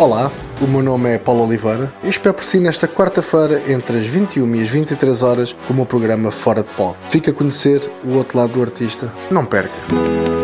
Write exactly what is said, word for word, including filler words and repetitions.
Olá, o meu nome é Paulo Oliveira e espero por si nesta quarta-feira entre as vinte e uma e as vinte e três horas com o meu programa Fora de Palco. Fica a conhecer o outro lado do artista. Não perca!